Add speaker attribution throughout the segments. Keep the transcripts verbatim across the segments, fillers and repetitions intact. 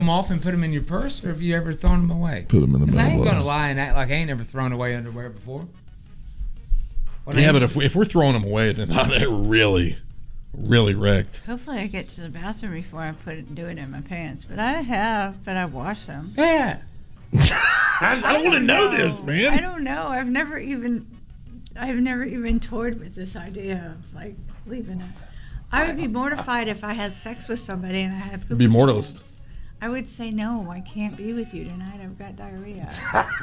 Speaker 1: them off and put them in your purse, or have you ever thrown them away?
Speaker 2: Put them in the
Speaker 1: Because I ain't
Speaker 2: mailbox.
Speaker 1: gonna lie and act like I ain't never thrown away underwear before. When I
Speaker 2: Yeah, but
Speaker 1: used
Speaker 2: if, we, if we're throwing them away, then they're really, really wrecked.
Speaker 3: Hopefully I get to the bathroom before I put it, do it in my pants. But I have, but I wash them.
Speaker 1: to- yeah.
Speaker 2: I, I don't want to know this, man.
Speaker 3: I don't know. I've never even, I've never even toyed with this idea of like leaving it. I would be mortified if I had sex with somebody and I had poop.
Speaker 2: Be
Speaker 3: in my
Speaker 2: mortalist.
Speaker 3: pants. I would say no. I can't be with you tonight. I've got diarrhea.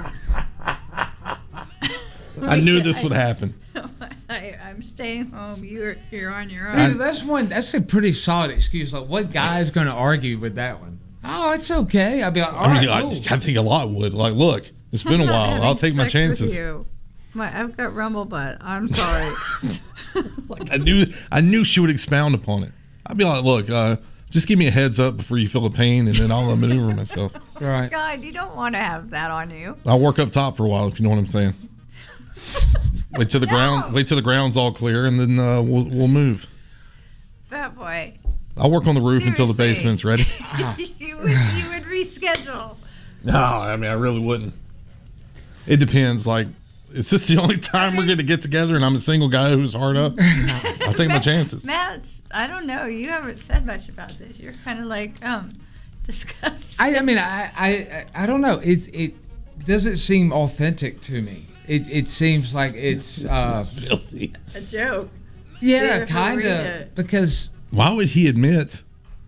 Speaker 2: I knew this would happen.
Speaker 3: I, I'm staying home. You're you're on your own.
Speaker 1: I mean, that's one. That's a pretty solid excuse. Like, what guy is going to argue with that one? Oh, it's okay. I'd be like, all
Speaker 2: I mean,
Speaker 1: right,
Speaker 2: I,
Speaker 1: cool.
Speaker 2: I think a lot would. Like, look, it's been a
Speaker 3: I'm not
Speaker 2: while.
Speaker 3: having
Speaker 2: I'll take my
Speaker 3: sex with
Speaker 2: chances.
Speaker 3: you. My, I've got rumble butt. I'm sorry.
Speaker 2: Like, I knew, I knew she would expound upon it. I'd be like, look, uh, just give me a heads up before you feel the pain, and then I'll uh, maneuver myself.
Speaker 1: Right.
Speaker 3: God, you don't want to have that on you.
Speaker 2: I'll work up top for a while, if you know what I'm saying. Wait till the
Speaker 3: No.
Speaker 2: ground. Wait till the ground's all clear, and then uh, we'll we'll move.
Speaker 3: Fat boy.
Speaker 2: I'll work on the roof until the
Speaker 3: Seriously.
Speaker 2: basement's ready.
Speaker 3: you would you would reschedule.
Speaker 2: No, I mean I really wouldn't. It depends. Like, it's just the only time we're going to get together, and I'm a single guy who's hard up. I'll take my chances.
Speaker 3: Matt, I don't know. You haven't said much about this. You're kind of like um disgusting.
Speaker 1: I, I mean, I, I, I don't know. It, it doesn't seem authentic to me. It, it seems like it's, uh,
Speaker 2: Filthy.
Speaker 3: A joke.
Speaker 1: yeah,
Speaker 3: Beautiful,
Speaker 1: kind
Speaker 3: read
Speaker 1: of,
Speaker 3: it.
Speaker 1: because
Speaker 2: Why would he admit?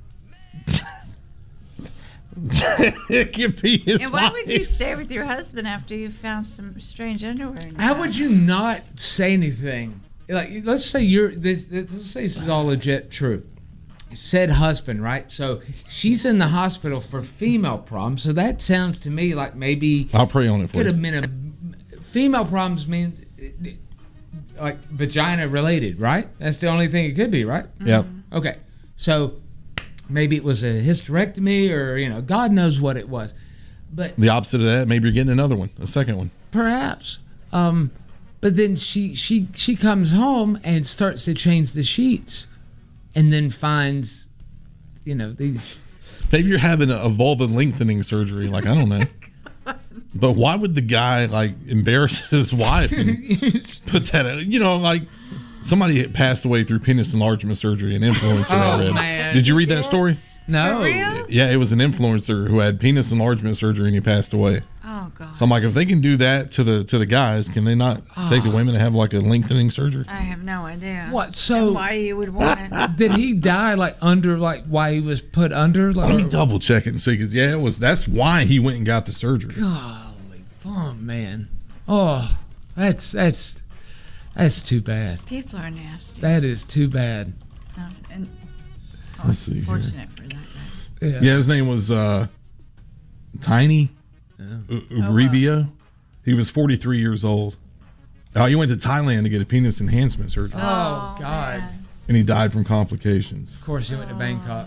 Speaker 2: It could be his
Speaker 3: And why would you
Speaker 2: wife's.
Speaker 3: stay with your husband after you found some strange underwear? In your
Speaker 1: how
Speaker 3: house?
Speaker 1: would you not say anything? Like, let's say you're this. this let's say this is all legit true. Said husband, right? So she's in the hospital for female problems. So that sounds to me like maybe
Speaker 2: I'll pray on it for
Speaker 1: could
Speaker 2: you.
Speaker 1: have been a female problems mean like vagina related, right? That's the only thing it could be, right?
Speaker 2: Yep.
Speaker 1: Okay, so maybe it was a hysterectomy, or you know, God knows what it was, but
Speaker 2: The opposite of that, maybe you're getting another one, a second one.
Speaker 1: perhaps. Um, but then she she she comes home and starts to change the sheets, and then finds, you know, these.
Speaker 2: Maybe you're having a vulva lengthening surgery. Like, I don't know. But why would the guy like embarrass his wife and put that out? You know, like somebody passed away through penis enlargement surgery, an influencer I
Speaker 1: Oh,
Speaker 2: read.
Speaker 1: man.
Speaker 2: Did you read that story?
Speaker 1: No.
Speaker 3: For real?
Speaker 2: Yeah, it was an influencer who had penis enlargement surgery and he passed away.
Speaker 3: Oh God.
Speaker 2: So I'm like, if they can do that to the to the guys, can they not take the women to have like a lengthening surgery?
Speaker 3: I have no idea.
Speaker 1: What? So
Speaker 3: And why you would want it?
Speaker 1: did he die like under like why he was put under? Like,
Speaker 2: Let me double check it and see, because yeah, it was. That's why he went and got the surgery.
Speaker 1: golly, oh man, oh that's that's that's too bad.
Speaker 3: People are nasty.
Speaker 1: That is too bad.
Speaker 3: Uh, and, oh,
Speaker 2: Let's see here.
Speaker 3: Fortunate for that guy.
Speaker 1: Yeah.
Speaker 2: Yeah, his name was uh, Tiny U- Uribio. He was forty-three years old. Oh, he went to Thailand to get a penis enhancement surgery,
Speaker 1: Oh, God.
Speaker 3: man.
Speaker 2: and he died from complications.
Speaker 1: Of course, he went to Bangkok.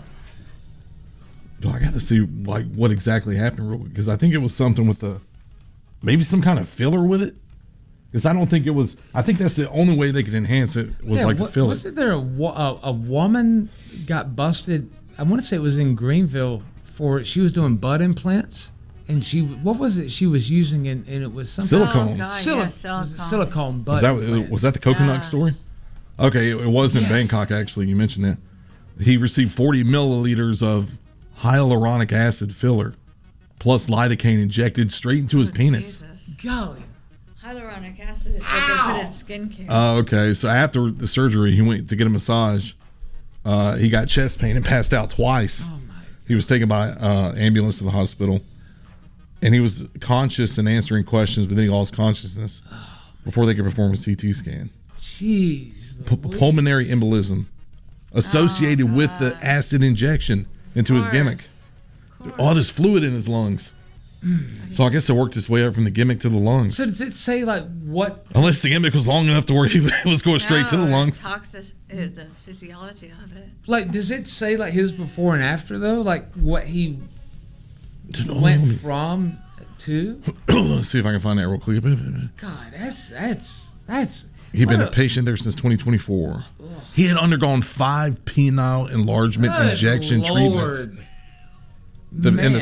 Speaker 2: So I got to see like what exactly happened, real quick, because I think it was something with the maybe some kind of filler with it. Because I don't think it was. I think that's the only way they could enhance it was
Speaker 1: Yeah,
Speaker 2: like
Speaker 1: wa-
Speaker 2: to fill it.
Speaker 1: wasn't there a, wo- a a woman got busted? I want to say it was in Greenville for she was doing butt implants, and she what was it she was using, and, and it was something
Speaker 2: Silicone.
Speaker 3: Oh, God,
Speaker 1: Sili-
Speaker 3: yeah,
Speaker 1: was it
Speaker 3: silicone.
Speaker 1: silicone butt
Speaker 2: Was that
Speaker 1: implants.
Speaker 2: was that the coconut
Speaker 3: Yeah.
Speaker 2: story? Okay, it, it was in
Speaker 1: Yes.
Speaker 2: Bangkok actually. You mentioned that. He received forty milliliters of hyaluronic acid filler, plus lidocaine injected straight into his
Speaker 3: Oh,
Speaker 2: penis.
Speaker 3: Jesus.
Speaker 1: golly?
Speaker 3: Hyaluronic acid is what they put in skincare.
Speaker 2: Uh, okay, so after the surgery, he went to get a massage. Uh, he got chest pain and passed out twice.
Speaker 1: Oh my!
Speaker 2: He was taken by uh, ambulance to the hospital, and he was conscious and answering questions, but then he lost consciousness before they could perform a C T scan.
Speaker 1: Jeez.
Speaker 2: P- pulmonary embolism associated
Speaker 3: Oh,
Speaker 2: with the
Speaker 3: God.
Speaker 2: acid injection into his
Speaker 3: Of
Speaker 2: gimmick.
Speaker 3: course.
Speaker 2: All this fluid in his lungs. So I guess it worked its way up from the gimmick to the lungs.
Speaker 1: So does it say like what?
Speaker 2: Unless the gimmick was long enough to where he was going straight to the
Speaker 3: No,
Speaker 2: lungs.
Speaker 3: Toxic, uh, the physiology of it.
Speaker 1: Like, does it say like his before and after though? Like what he
Speaker 2: Dude, oh,
Speaker 1: went
Speaker 2: let me-
Speaker 1: from to?
Speaker 2: Let's see if I can find that real quick.
Speaker 1: God, that's that's that's.
Speaker 2: He'd been
Speaker 1: what
Speaker 2: a patient there since twenty twenty-four. He had undergone five penile enlargement
Speaker 1: Good
Speaker 2: injection
Speaker 1: Lord.
Speaker 2: treatments. the, in the